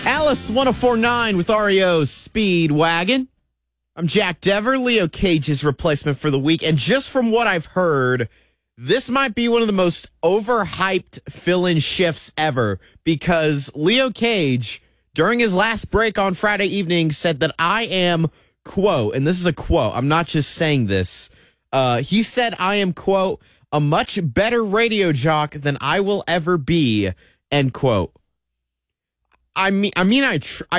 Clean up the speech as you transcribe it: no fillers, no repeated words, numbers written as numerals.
Alice 1049 with REO's Speedwagon. I'm Jack Dever, Leo Cage's replacement for the week. And just from what I've heard, this might be one of the most overhyped fill-in shifts ever because Leo Cage, during his last break on Friday evening, said that I am, quote, and this is a quote, I'm not just saying this. He said I am, quote, a much better radio jock than I will ever be, end quote. I